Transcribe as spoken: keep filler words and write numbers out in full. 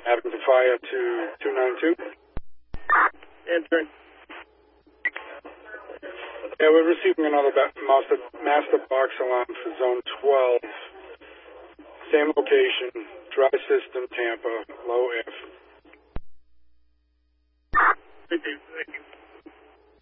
Abington Fire to two nine two. Answering. Yeah, we're receiving another master, master box alarm for Zone twelve. Same location, dry system, Tampa, low F. Thank you. Thank you.